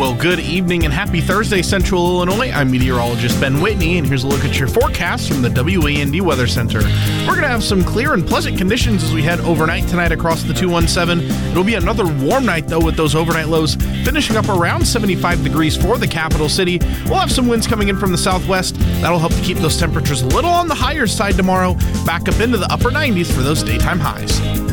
Well, good evening and happy Thursday, Central Illinois. I'm meteorologist Ben Whitney, and here's a look at your forecast from the WAND Weather Center. We're going to have some clear and pleasant conditions as we head overnight tonight across the 217. It'll be another warm night, though, with those overnight lows finishing up around 75 degrees for the capital city. We'll have some winds coming in from the southwest. That'll help to keep those temperatures a little on the higher side tomorrow, back up into the upper 90s for those daytime highs.